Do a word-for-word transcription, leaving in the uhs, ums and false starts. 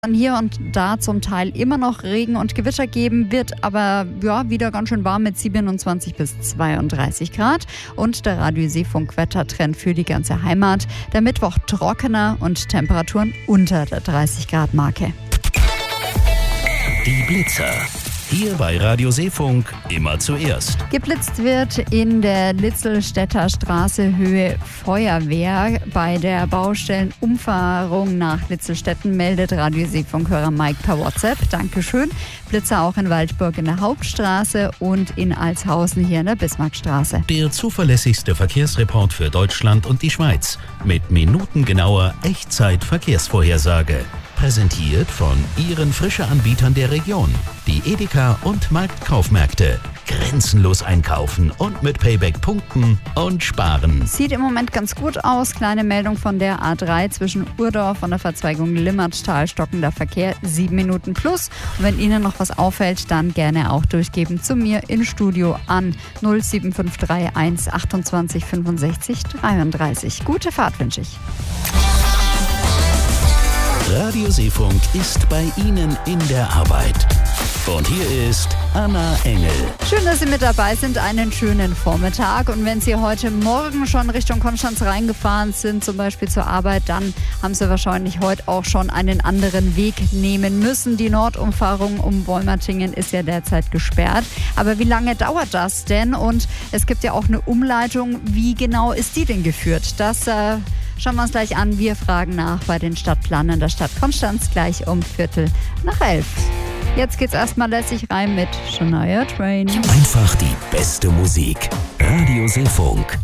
Hier und da zum Teil immer noch Regen und Gewitter geben, wird aber ja, wieder ganz schön warm mit siebenundzwanzig bis zweiunddreißig Grad. Und der Radio Seefunk-Wettertrend für die ganze Heimat. Der Mittwoch trockener und Temperaturen unter der dreißig Grad Marke. Die Blitzer. Hier bei Radio Seefunk immer zuerst. Geblitzt wird in der Litzelstädter Straße Höhe Feuerwehr. Bei der Baustellenumfahrung nach Litzelstetten meldet Radio Seefunk-Hörer Mike per WhatsApp. Dankeschön. Blitzer auch in Waldburg in der Hauptstraße und in Altshausen hier in der Bismarckstraße. Der zuverlässigste Verkehrsreport für Deutschland und die Schweiz. Mit minutengenauer Echtzeit-Verkehrsvorhersage. Präsentiert von Ihren Frische-Anbietern der Region. Die Edeka und Marktkaufmärkte. Grenzenlos einkaufen und mit Payback punkten und sparen. Sieht im Moment ganz gut aus. Kleine Meldung von der A drei zwischen Urdorf und der Verzweigung Limmertal, stockender Verkehr, sieben Minuten plus. Und wenn Ihnen noch was auffällt, dann gerne auch durchgeben zu mir ins Studio an null sieben fünf drei eins achtundzwanzig fünfundsechzig dreiunddreißig. Gute Fahrt wünsche ich. Radio Seefunk ist bei Ihnen in der Arbeit. Und hier ist Anna Engel. Schön, dass Sie mit dabei sind. Einen schönen Vormittag. Und wenn Sie heute Morgen schon Richtung Konstanz reingefahren sind, zum Beispiel zur Arbeit, dann haben Sie wahrscheinlich heute auch schon einen anderen Weg nehmen müssen. Die Nordumfahrung um Wolmertingen ist ja derzeit gesperrt. Aber wie lange dauert das denn? Und es gibt ja auch eine Umleitung. Wie genau ist die denn geführt? Das äh, schauen wir uns gleich an. Wir fragen nach bei den Stadtplanern der Stadt Konstanz gleich um Viertel nach elf. Jetzt geht's erstmal lässig rein mit Shania Twain. Einfach die beste Musik. Radio Seefunk.